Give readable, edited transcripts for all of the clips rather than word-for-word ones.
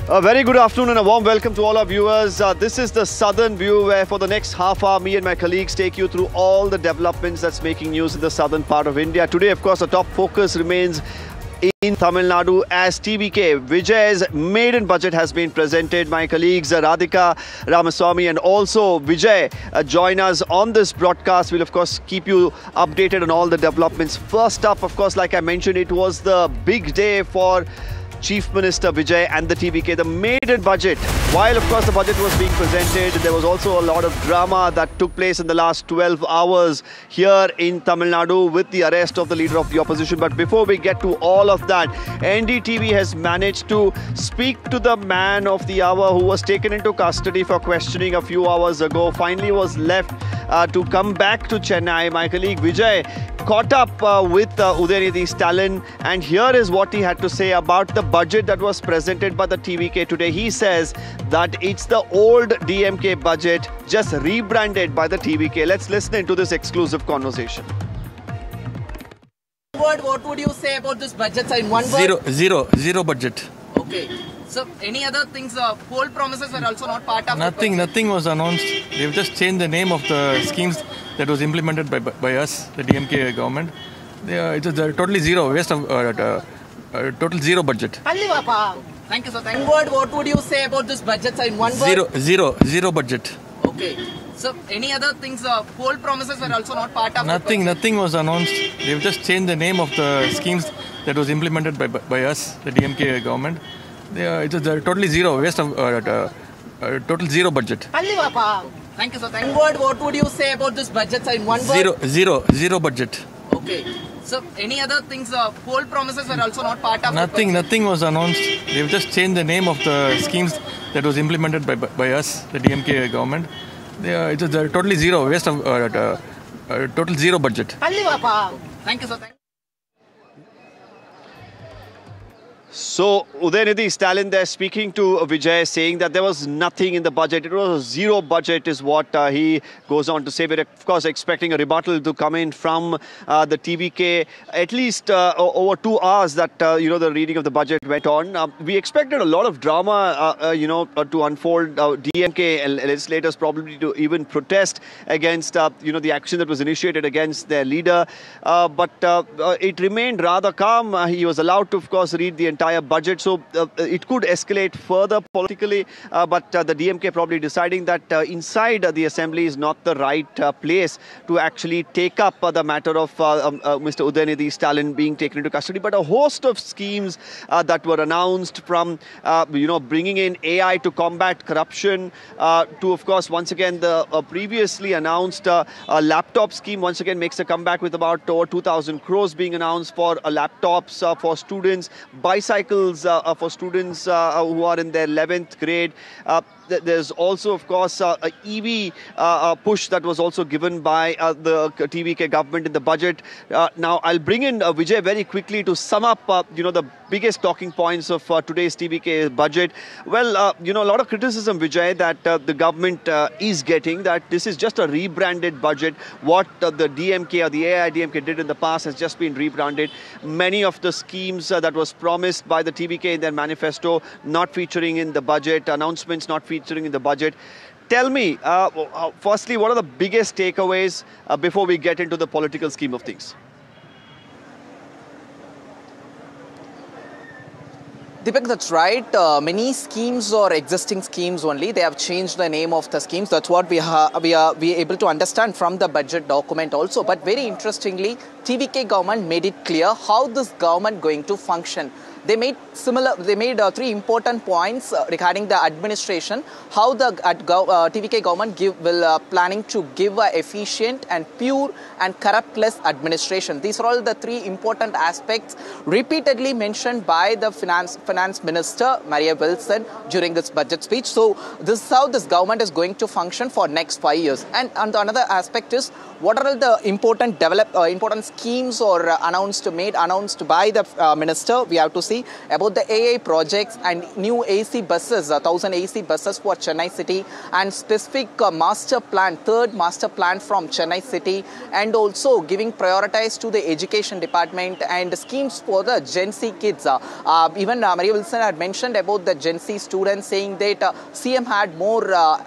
A very good afternoon and a warm welcome to all our viewers. This is the Southern View, where for the next half hour, me and my colleagues take you through all the developments that's making news in the southern part of India. Today, of course, the top focus remains in Tamil Nadu as TVK Vijay's maiden budget has been presented. My colleagues Radhika Ramaswamy and also Vijay join us on this broadcast. We'll of course keep you updated on all the developments. First up, of course, like I mentioned, it was the big day for Chief Minister Vijay and the TVK, the maiden budget. While of course the budget was being presented, there was also a lot of drama that took place in the last 12 hours here in Tamil Nadu with the arrest of the leader of the opposition. But before we get to all of that, NDTV has managed to speak to the man of the hour who was taken into custody for questioning a few hours ago. Finally was left to come back to Chennai. My colleague Vijay caught up with Udayanidhi Stalin, and here is what he had to say about the budget that was presented by the TVK today. He says that it's the old DMK budget just rebranded by the TVK. Let's listen into this exclusive conversation. What would you say about this budget in one word? Zero budget. Okay. So any other things, poll promises were also not part of Nothing was announced. They've just changed the name of the schemes that was implemented by us, the DMK government. It's a totally zero, waste of total zero budget. Thank you, sir. What would you say about this budget in one word? Zero budget. Okay. So any other things, poll promises were also not part of Nothing was announced. They've just changed the name of the schemes that was implemented by us, the DMK government. It's a totally zero, waste of total zero budget. Thank you, sir. What would you say about this budget in one word? Zero budget. Okay. So any other things, poll promises were also not part of Nothing was announced. They've just changed the name of the schemes that was implemented by us, the DMK government. It's a totally zero, waste of total zero budget. Thank you, sir. So Udayanidhi Stalin there speaking to Vijay, saying that there was nothing in the budget. It was a zero budget is what he goes on to say. We're of course expecting a rebuttal to come in from the TVK. At least over 2 hours that the reading of the budget went on. We expected a lot of drama to unfold. DMK and legislators probably to even protest against the action that was initiated against their leader. But it remained rather calm. He was allowed to of course read the entire budget, so it could escalate further politically, but the DMK probably deciding that inside the assembly is not the right place to actually take up the matter of Mr. Udayanidhi Stalin being taken into custody. But a host of schemes that were announced, from bringing in AI to combat corruption to of course once again the previously announced laptop scheme once again makes a comeback with about over 2,000 crores being announced for laptops for students, bicycles for students who are in their 11th grade. There's also, of course, a EV push that was also given by the TVK government in the budget. Now, I'll bring in Vijay very quickly to sum up, the biggest talking points of today's TVK budget. Well, a lot of criticism, Vijay, that the government is getting, that this is just a rebranded budget. What the DMK or the AIDMK did in the past has just been rebranded. Many of the schemes that was promised by the TVK in their manifesto not featuring in the budget, announcements not featuring in the budget. Tell me, firstly, what are the biggest takeaways before we get into the political scheme of things? Deepak, that's right. Many schemes or existing schemes only, they have changed the name of the schemes. That's what we are able to understand from the budget document also. But very interestingly, TVK government made it clear how this government going to function. They made three important points regarding the administration, how the TVK government planning to give a efficient and pure and corruptless administration. These are all the three important aspects repeatedly mentioned by the finance minister Maria Wilson during this budget speech. So this is how this government is going to function for next 5 years. And another aspect is, what are the important schemes or announced by the minister? We have to say see about the AI projects and new AC buses, 1,000 AC buses for Chennai City, and specific master plan, third master plan from Chennai City, and also giving prioritize to the education department and schemes for the Gen Z kids. Even Maria Wilson had mentioned about the Gen Z students, saying that CM had more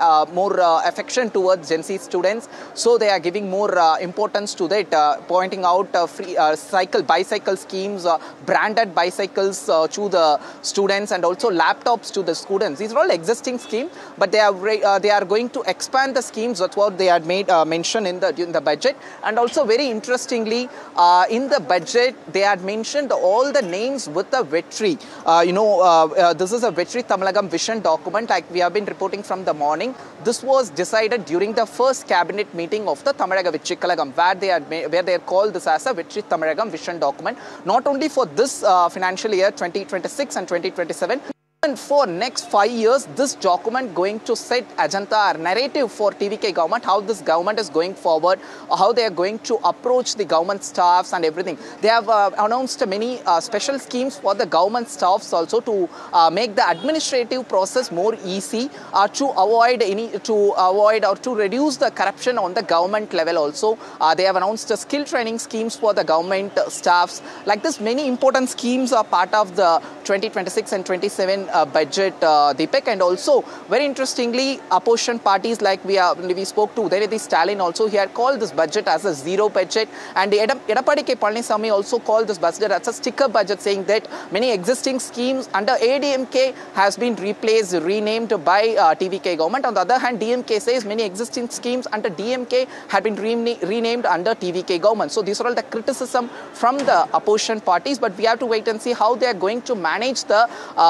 affection towards Gen Z students, so they are giving more importance to that, pointing out free bicycle schemes, branded bicycles to the students, and also laptops to the students. These are all existing schemes, but they are going to expand the schemes. That's what they had made mention in the budget. And also very interestingly, in the budget they had mentioned all the names with the Vetri. This is a Vetri Tamilagam vision document, like we have been reporting from the morning. This was decided during the first cabinet meeting of the Tamaraga Vetri Kalagam, where they called this as a Vetri Tamilagam vision document, not only for this financial year 2026 and 2027. And for next 5 years, this document going to set agenda or narrative for TVK government, how this government is going forward, how they are going to approach the government staffs and everything. They have announced many special schemes for the government staffs also to make the administrative process more easy, to avoid or to reduce the corruption on the government level also. They have announced skill training schemes for the government staffs. Like this, many important schemes are part of the 2026 and 27 budget, Deepak. And also very interestingly, opposition parties like we spoke to Udayanithi Stalin also, he had called this budget as a zero budget, and Edappadi K. Palaniswamy also called this budget as a sticker budget, saying that many existing schemes under ADMK has been renamed by TVK government. On the other hand, DMK says many existing schemes under DMK had been renamed under TVK government. So these are all the criticism from the opposition parties, but we have to wait and see how they are going to manage the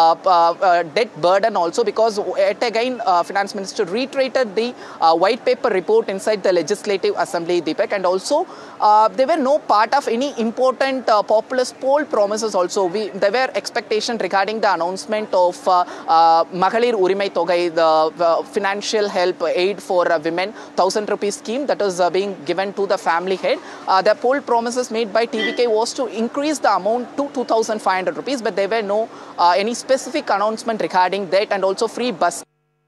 debt burden also, because yet again Finance Minister reiterated the white paper report inside the Legislative Assembly, Deepak, and also they were no part of any important populist poll promises also. There were expectations regarding the announcement of Magalir Urimai Togai, the financial help aid for women, 1,000 rupees scheme that is being given to the family head. The poll promises made by TVK was to increase the amount to 2,500 rupees, but there were no any specific announcement regarding that, and also free bus.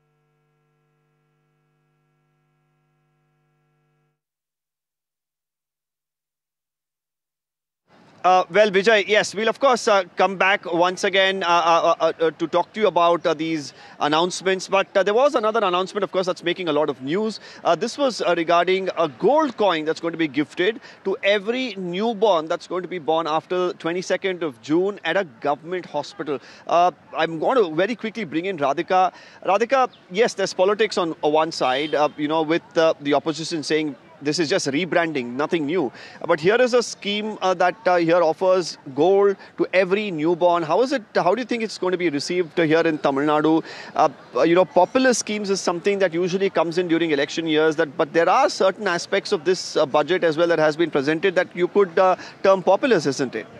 Well, Vijay, yes, we'll of course come back once again to talk to you about these announcements. But there was another announcement, of course, that's making a lot of news. This was regarding a gold coin that's going to be gifted to every newborn that's going to be born after 22nd of June at a government hospital. I'm going to very quickly bring in Radhika. Radhika, yes, there's politics on one side, with the opposition saying this is just rebranding, nothing new. But here is a scheme that here offers gold to every newborn. How do you think it's going to be received here in Tamil Nadu? Populist schemes is something that usually comes in during election years. But there are certain aspects of this budget as well that has been presented that you could term populist, isn't it?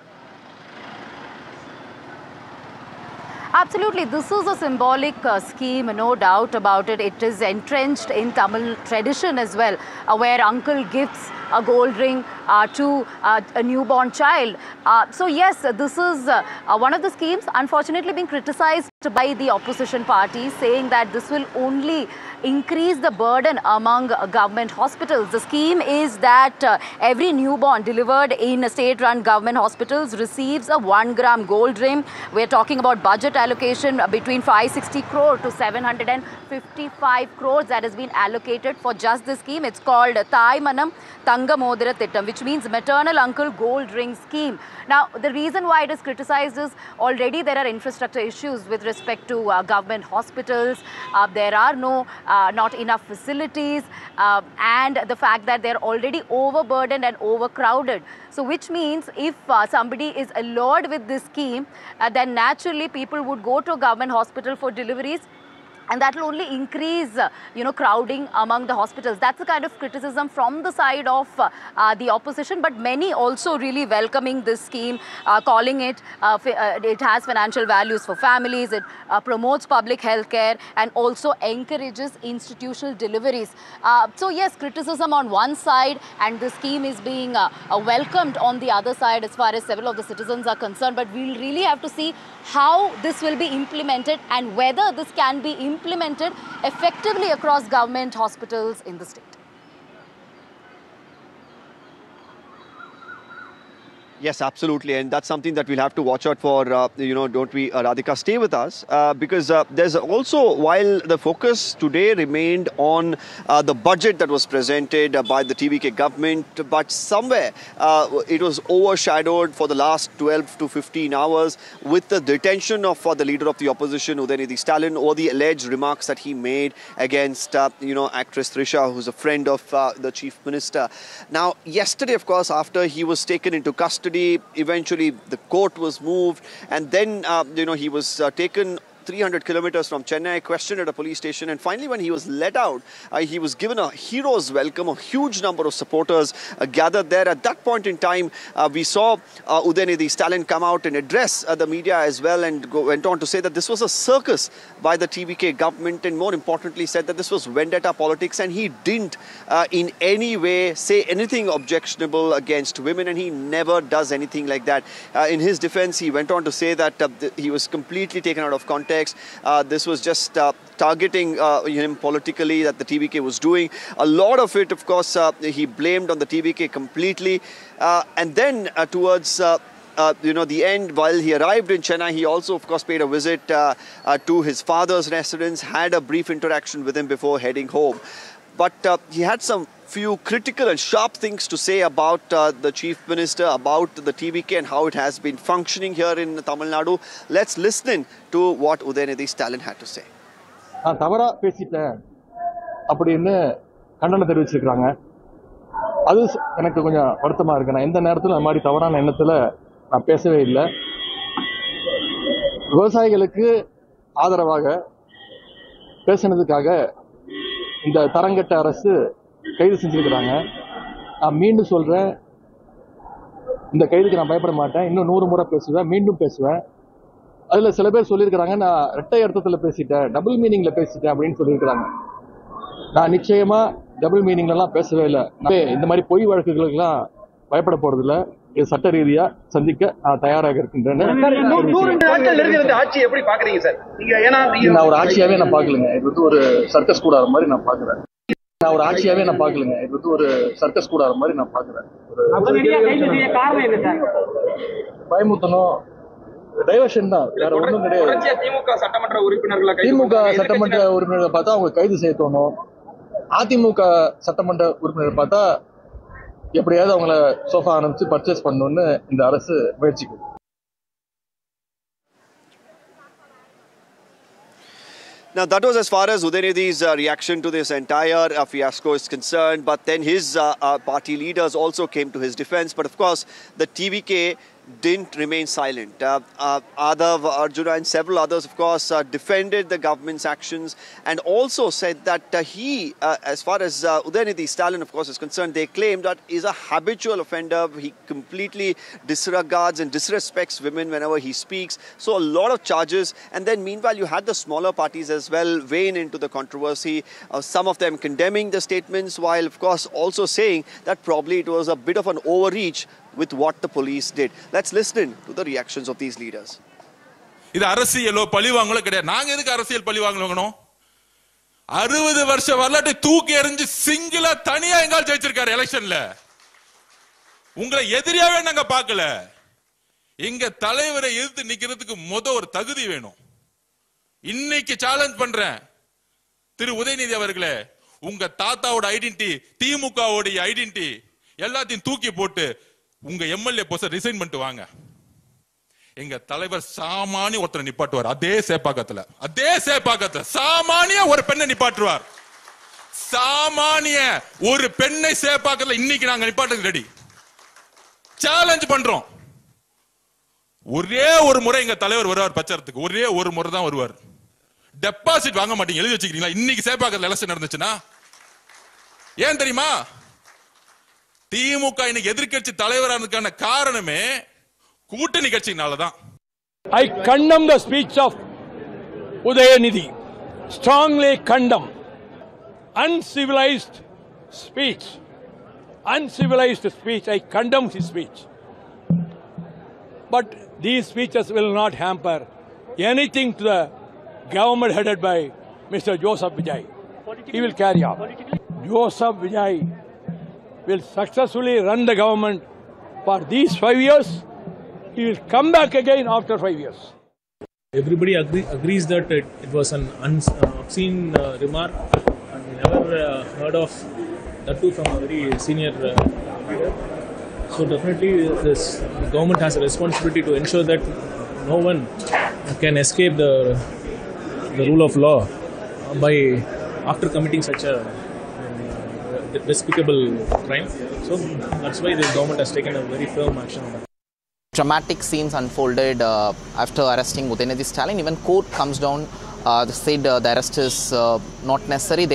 Absolutely. This is a symbolic scheme, no doubt about it. It is entrenched in Tamil tradition as well, where uncle gifts a gold ring to a newborn child. So yes, this is one of the schemes, unfortunately being criticized by the opposition parties, saying that this will only increase the burden among government hospitals. The scheme is that every newborn delivered in state-run government hospitals receives a 1 gram gold ring. We're talking about budget allocation between 560 crore to 755 crores that has been allocated for just this scheme. It's called Thai Manam Thanga Modira Thittam, which means maternal uncle gold ring scheme. Now, the reason why it is criticized is already there are infrastructure issues with respect to government hospitals. There are not enough facilities, and the fact that they're already overburdened and overcrowded. So which means if somebody is allured with this scheme, then naturally people would go to a government hospital for deliveries, and that will only increase, crowding among the hospitals. That's the kind of criticism from the side of the opposition, but many also really welcoming this scheme, calling it, it has financial values for families, it promotes public health care, and also encourages institutional deliveries. So yes, criticism on one side, and the scheme is being welcomed on the other side as far as several of the citizens are concerned, but we'll really have to see how this will be implemented and whether this can be implemented effectively across government hospitals in the state. Yes, absolutely, and that's something that we'll have to watch out for, don't we, Radhika? Stay with us, because there's also, while the focus today remained on the budget that was presented by the TVK government, but somewhere it was overshadowed for the last 12 to 15 hours with the detention of the leader of the opposition, Udayanidhi Stalin, or the alleged remarks that he made against, actress Trisha, who's a friend of the chief minister. Now, yesterday, of course, after he was taken into custody, eventually the court was moved, and then he was taken 300 kilometers from Chennai, questioned at a police station, and finally when he was let out, he was given a hero's welcome. A huge number of supporters gathered there. At that point in time, we saw Udayanidhi Stalin come out and address the media as well, and went on to say that this was a circus by the TVK government, and more importantly said that this was vendetta politics, and he didn't in any way say anything objectionable against women, and he never does anything like that. In his defense, he went on to say that he was completely taken out of context. This was just targeting him politically that the TVK was doing. A lot of it, of course, he blamed on the TVK completely. And then towards the end, while he arrived in Chennai, he also, of course, paid a visit to his father's residence, had a brief interaction with him before heading home. But he had some few critical and sharp things to say about the Chief Minister, about the TVK and how it has been functioning here in Tamil Nadu. Let's listen to what Udayanidhi Stalin had to say. நான் தவறா பேசிட்டேன் அப்படின்னு கண்டனம் தெரிவிச்சிருக்காங்க. அது எனக்கு கொஞ்சம் வருத்தமா இருக்கு. நான் எந்த நேரத்துல அந்த மாதிரி தவறான எண்ணத்துல நான் பேசவே இல்லை. விவசாயிகளுக்கு ஆதரவாக பேசினதுக்காக இந்த தரங்கட்ட அரசு கைது செஞ்சிருக்கிறாங்க. நான் மீண்டும் சொல்றேன், இந்த கைதுக்கு நான் பயப்பட மாட்டேன். இன்னும் 100 முறை பேசுவேன், மீண்டும் பேசுவேன். அதுல சில பேர் சொல்லியிருக்கிறாங்க, நான் இரட்டை அர்த்தத்துல பேசிட்டேன், டபுள் மீனிங்ல பேசிட்டேன் அப்படின்னு சொல்லியிருக்கிறாங்க. நான் நிச்சயமா டபுள் மீனிங்ல எல்லாம் பேசவே இல்லை. இந்த மாதிரி பொய் வழக்குகளுக்கெல்லாம் பயப்பட போறது இல்லை. இது சட்ட ரீதியா சந்திக்க நான் தயாராக இருக்கின்றேன். நான் ஒரு ஆட்சியாவே நான் பாக்கலங்க. இது வந்து ஒரு சர்க்கஸ் கூடாத மாதிரி நான் பாக்குறேன். நான் ஒரு ஆட்சியாவே நான் பாக்கலங்க. இது வந்து ஒரு சர்க்கஸ் கூடாத மாதிரி நான் பாக்குறேன். பயமுத்தணும், டைவர்ஷன் தான், வேற ஒன்றும் கிடையாது. திமுக சட்டமன்ற உறுப்பினர்களை பார்த்தா அவங்க கைது செய்ய தோணும். அதிமுக சட்டமன்ற உறுப்பினர் பார்த்தா எப்படியாவது அவங்கள சோஃபா ஆரம்பிச்சு பர்ச்சேஸ் பண்ணணும்னு இந்த அரசு முயற்சிக்குது. Now, that was as far as Udayanidhi's reaction to this entire fiasco is concerned. But then his party leaders also came to his defense. But of course, the TVK didn't remain silent. Adav, Arjuna and several others, of course, defended the government's actions and also said that he, as far as Udayanidhi Stalin, of course, is concerned, they claim that is a habitual offender. He completely disregards and disrespects women whenever he speaks. So a lot of charges. And then meanwhile, you had the smaller parties as well weigh into the controversy. Some of them condemning the statements, while, of course, also saying that probably it was a bit of an overreach with what the police did. Let's listen to the reactions of these leaders. இது அரசியலோ பழிவாங்கலோ கிடையாது. நாங்க எதுக்கு அரசியல் பழிவாங்கணும்? 60 வருஷ வரலாற்றை தூக்கி எறிஞ்சு சிங்கிளா தனியா எங்கால் ஜெயிச்சிருக்காரு எலெக்ஷன்ல. உங்களை எதிரியாவே நாங்க பார்க்கல. எங்க தலைவரை எதிர்த்து நிக்கிறதுக்கு ஒரு தகுதி வேணும். இன்னைக்கு சேலஞ்ச் பண்றேன் திரு உதயநிதி அவர்களே, உங்க தாத்தாவோட ஐடென்டிட்டி, திமுகவோட ஐடென்டிட்டி எல்லாத்தையும் தூக்கி போட்டு உங்க எம்எல்ஏ போஸ்ட் ரிசைன் பண்ணிட்டு வாங்க. எங்க தலைவர் சாமானிய ஒருத்தரை நிப்பாட்டுவார். அதே சேப்பாக்கத்துல சாமானிய ஒரு பெண்ணை நிப்பாட்டுவார். சாமானிய ஒரு பெண்ணை சேப்பாக்கத்துல இன்னைக்கு நாங்க நிப்பாட்டுறது ரெடி. சேலஞ்ச் பண்றோம். ஒரே ஒரு முறை எங்க தலைவர் வருவார் பிரச்சாரத்துக்கு. ஒரே ஒரு முறை தான் வருவார். டெபாசிட் வாங்க மாட்டீங்க, எழுதி வச்சுக்கிறீங்களா? இன்னைக்கு சேப்பாக்கத்துல எலெக்ஷன் நடந்துச்சுன்னா ஏன் தெரியுமா? திமுக இன்னைக்கு எதிர்க்கட்சி தலைவரானதுக்கான காரணமே கூட்டணி கட்சியினாலதான். I condemn the speech of Udayanidhi. Strongly condemn. Uncivilized speech. Uncivilized speech. I condemn his speech. But these speeches will not hamper anything to the government headed by Mr. Joseph Vijay. He will carry on. Joseph Vijay will successfully run the government for these 5 years. He will come back again after 5 years. Everybody agrees that it was an obscene remark, and we never heard of that too from a very senior leader. So definitely the government has a responsibility to ensure that no one can escape the rule of law by after committing such a despicable crime. So that's why the government has taken a very firm action on that. Dramatic scenes unfolded after arresting Udayanidhi Stalin. Even court comes down, said the arrest is not necessary.